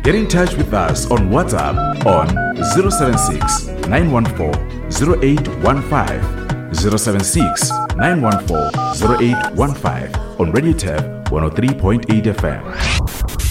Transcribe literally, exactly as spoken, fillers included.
Get in touch with us on WhatsApp on zero seven six, nine one four, zero eight one five, zero seven six, nine one four, zero eight one five on Radio Tab one oh three point eight F M.